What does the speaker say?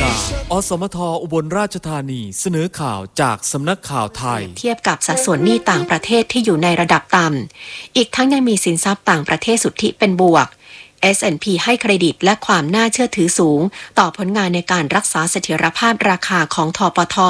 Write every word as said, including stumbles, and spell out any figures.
อสมทอุบลราชธานีเสนอข่าวจากสำนักข่าวไทยเทียบกับสัดส่วนหนี้ต่างประเทศที่อยู่ในระดับต่ำอีกทั้งยังมีสินทรัพย์ต่างประเทศสุทธิเป็นบวก เอส แอนด์ พี ให้เครดิตและความน่าเชื่อถือสูงต่อผลงานในการรักษาเสถียรภาพราคาของธปท